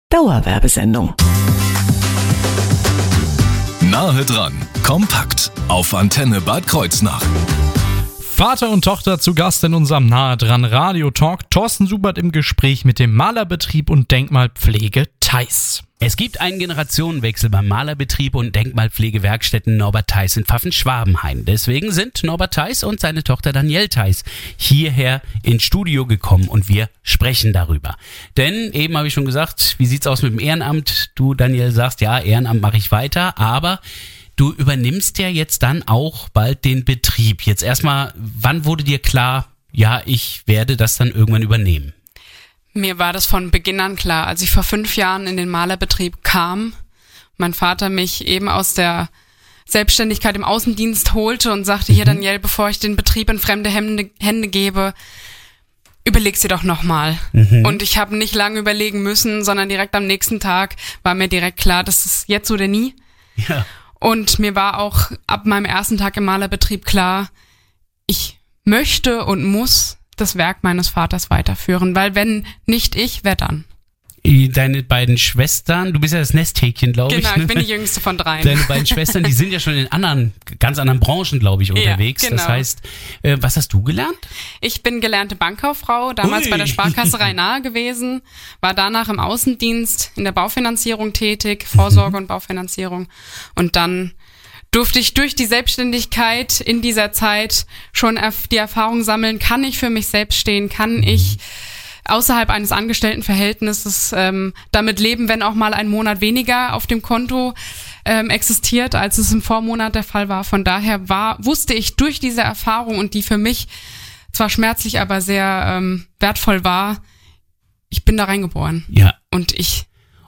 Dauerwerbesendung. Nahe dran, kompakt auf Antenne Bad Kreuznach. Vater und Tochter zu Gast in unserem Nahe dran Radio Talk. Thorsten Subert im Gespräch mit dem Malerbetrieb und Denkmalpflege Theis. Es gibt einen Generationenwechsel beim Malerbetrieb und Denkmalpflegewerkstätten Norbert Theis in Pfaffen-Schwabenhain. Deswegen sind Norbert Theis und seine Tochter Danielle Theis hierher ins Studio gekommen und wir sprechen darüber. Denn eben habe ich schon gesagt, wie sieht's aus mit dem Ehrenamt? Du, Danielle, sagst, ja, Ehrenamt mache ich weiter, aber du übernimmst ja jetzt dann auch bald den Betrieb. Jetzt erstmal, wann wurde dir klar, ja, ich werde das dann irgendwann übernehmen? Mir war das von Beginn an klar, als ich vor 5 Jahren in den Malerbetrieb kam, mein Vater mich eben aus der Selbstständigkeit im Außendienst holte und sagte, hier Danielle, bevor ich den Betrieb in fremde Hände gebe, überleg's dir doch nochmal. Und ich habe nicht lange überlegen müssen, sondern direkt am nächsten Tag war mir direkt klar, das ist jetzt oder nie. Ja. Und mir war auch ab meinem ersten Tag im Malerbetrieb klar, ich möchte und muss das Werk meines Vaters weiterführen, weil wenn nicht ich, wer dann? Deine beiden Schwestern, du bist ja das Nesthäkchen, glaube ich. Genau, ich bin die jüngste von 3. Deine beiden Schwestern, die sind ja schon in ganz anderen Branchen, glaube ich, unterwegs. Ja, genau. Das heißt, was hast du gelernt? Ich bin gelernte Bankkauffrau, damals bei der Sparkasse Rhein-Nahe gewesen, war danach im Außendienst in der Baufinanzierung tätig, Vorsorge und Baufinanzierung. Und dann durfte ich durch die Selbstständigkeit in dieser Zeit schon die Erfahrung sammeln, kann ich für mich selbst stehen, kann ich außerhalb eines Angestelltenverhältnisses damit leben, wenn auch mal ein Monat weniger auf dem Konto existiert, als es im Vormonat der Fall war. Von daher wusste ich durch diese Erfahrung und die für mich zwar schmerzlich, aber sehr wertvoll war, ich bin da reingeboren. Ja. Und ich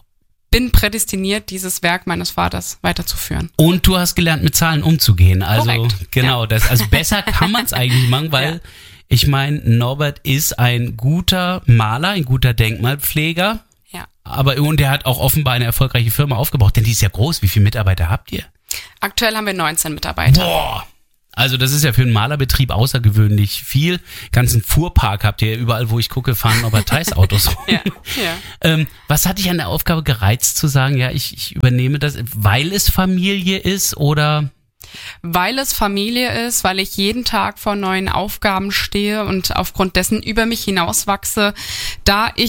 bin prädestiniert, dieses Werk meines Vaters weiterzuführen. Und du hast gelernt, mit Zahlen umzugehen. Also korrekt. Genau, ja. Also besser kann man es eigentlich machen, weil ja. Ich meine, Norbert ist ein guter Maler, ein guter Denkmalpfleger. Ja. Und er hat auch offenbar eine erfolgreiche Firma aufgebaut, denn die ist ja groß. Wie viele Mitarbeiter habt ihr? Aktuell haben wir 19 Mitarbeiter. Boah! Also das ist ja für einen Malerbetrieb außergewöhnlich viel. Ganzen Fuhrpark habt ihr, überall wo ich gucke, fahren Norbert Theis Autos rum. Ja. Was hat dich an der Aufgabe gereizt zu sagen, ja, ich übernehme das, weil es Familie ist oder? Weil es Familie ist, weil ich jeden Tag vor neuen Aufgaben stehe und aufgrund dessen über mich hinauswachse, da